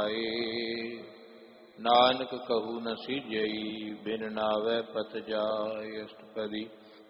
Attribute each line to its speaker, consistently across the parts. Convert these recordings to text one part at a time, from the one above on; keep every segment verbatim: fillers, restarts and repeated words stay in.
Speaker 1: नानक कहू न सीजई बिन नावै पत जाय। अष्टपदी।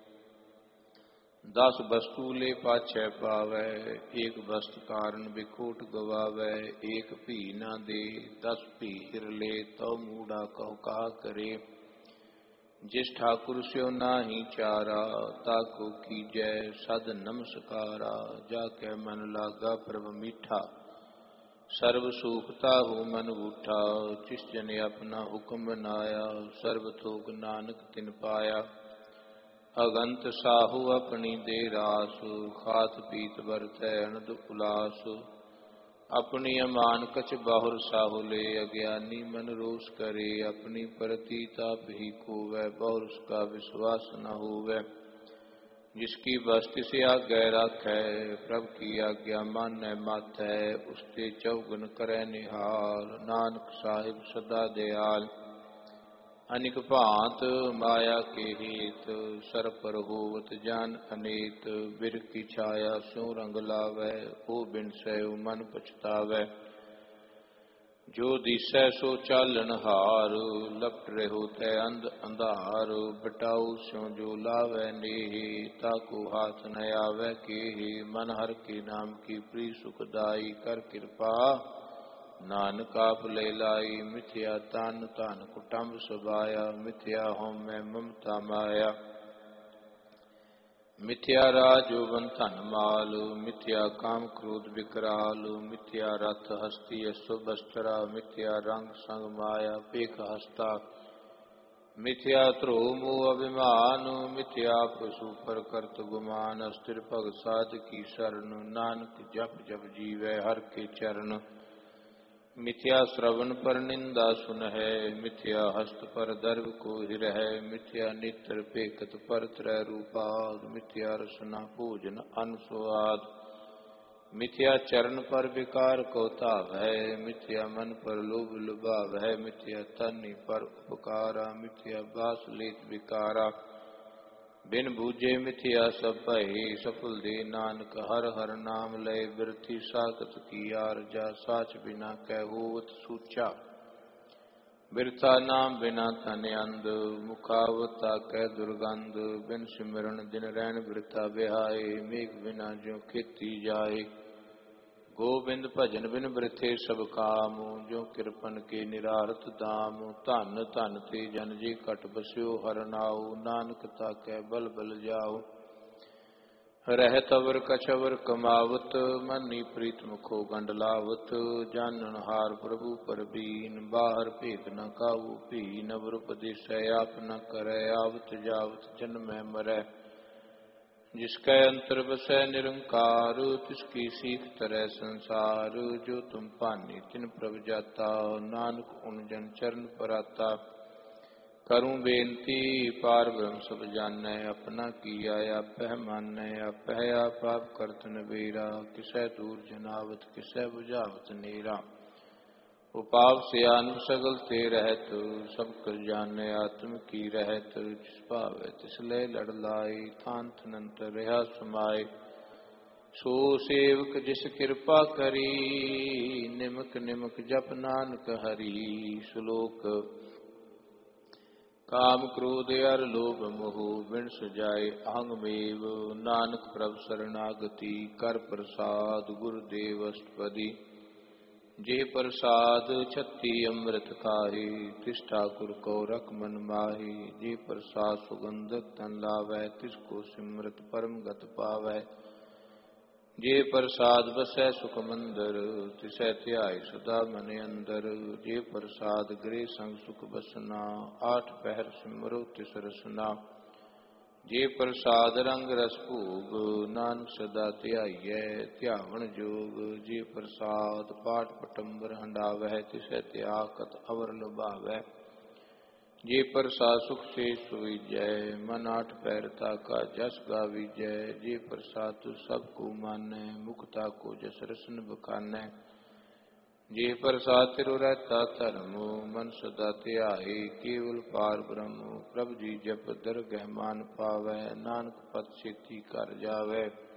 Speaker 1: दस वस्तु ले पाछै पावै, एक वस्तु कारण बिखोट गवावै। एक भी न दे दस भी हिर ले, तो मूढ़ा कहो का करे। जिस ठाकुर स्यो नाही चारा, ताको कीजै सद नमस्कारा। जाकै मन लागा प्रभ मीठा, सर्व सूखता हो मन बूठा। जिस जन अपना हुक्म बनाया, सर्व थोक नानक तिन पाया। अगंत साहू अपनी दे रास, खात पीत बरतै अनद उलास। अपनी अमान कछ बाहुर साहु ले, अज्ञानी मन रोष करे। अपनी प्रतीताप ही खोवै, बहुर उसका विश्वास न होवै। जिसकी बस्ति से आज्ञा राखै, प्रभ की आज्ञा मानै माथै। उसते चौगुन करै निहाल, नानक साहिब सदा दयाल। अनिक भांत माया के हेत, सर पर होवत जान अनेत। बिर की छाया स्यों रंग लावै, हो बिन सयो मन पछतावै। जो दिसै सो चालन हार, लपट रहो तै अंध अंधार। बटाऊ स्यों जो लावै नेह, ताको हाथ न आवै केह। मन हर के नाम की प्री सुखदाई, कर कृपा नानक आप ले लाई। मिथ्या तन धन कुटुंब सबाया, मिथ्या होम मैं ममता माया। मिथ्या राज यौवन धन माल, मिथ्या काम क्रोध विकराल। मिथ्या रथ हस्ती अश्व बस्त्रा, मिथ्या रंग संग माया पेख हस्ता। मिथ्या ध्रुव मोह अभिमान, मिथ्या पशु पर करत गुमान। अस्थिर भगत साध की शरण, नानक जप जप जीवै हर के चरण। मिथ्या श्रवण पर निंदा सुनहै, मिथ्या हस्त पर दर्भ को हिरहै। मिथ्या नेत्र पेखत पर त्रै रूपाद, मिथ्या रसना भोजन अन्न स्वाद। मिथ्या चरण पर विकार को धावै, मिथ्या मन पर लोभ लुभावै। मिथ्या तनि पर उपकारा, मिथ्या बास लेत विकारा। बिन बूझे मिथ्या सब भय, सफल दे नानक हर हर नाम लय। बिरथी साखत की आरजा, साच बिना कै होवत सूचा। बिरथा नाम बिना धन अंध, मुखावता कै दुर्गंध। बिन सिमरन दिन रैन बिरथा बिहाय, मेघ बिना ज्यों खेती जाए। गोबिंद भजन बिन बिरथे सब काम, जो कृपन के निरारत दाम। धन धन ते जन जी कट बस्यो हर नाउ, नानक ताकै बल बल जाओ। रहत अवर कछ अवर कमावत, मनी प्रीत मुखो गंड लावत। जानन हार प्रभु परबीन, बाहर भेद न काहू भीन। अवर उपदेसै आप न करै, आवत जावत जन्मै मरै। जिसकै अंतर बसै निरंकार, तिसकी सीख तरह संसार। जो तुम पानी तिन प्रभ जाता, नानक उन जन चरण पराता। करूं बेनती पार ब्रह्म सब जानै, अपना किया आपह मानै। आपह आप आप करत नबेरा, किसै दूर जनावत किसै बुझावत नेरा। उपाव सियान सगल ते रहत, सब कर जाने आत्म की रहत। जिस भावै तिस लय लड़ लाई, थान थनंतर रहा समाये। सो सेवक जिस कृपा करी, निमक निमक जप नानक हरि। श्लोक। काम क्रोध अर लोभ मोह, बिन सजाए अहंगमेव। नानक प्रभ शरणागति, कर प्रसाद गुरुदेव। अष्टपदी। जे प्रसाद छत्ती अमृत खाही, तिस ठाकुर को रख मन माही। जे प्रसाद सुगंधक तन लावै, तिसको सिमरत परम गत पावै। जे प्रसाद बसै सुख मंदर, तिसै ध्याय सदा मन अंदर। जे प्रसाद गृह संग सुख बसना, आठ पहर सिमरो तिस रसना। जे प्रसाद रंग रस भोग, नानक सदा ध्याइयै ध्यावण जोग। जे प्रसाद पाठ पटंबर हंडावै, तिसै त्यागत अवर लुभावै। जे प्रसाद सुख से सुविजै, मन आठ पैरता का जस गाविजै। जे प्रसाद तु सबको मानै, मुक्ता को जस रसन बखानै। जे प्रसाद तिरु रहता धर्म, मन सदा ध्याए केवल पार ब्रह्म। प्रभु जी जप दरगह मान पावै, नानक पद छेती कर जावै।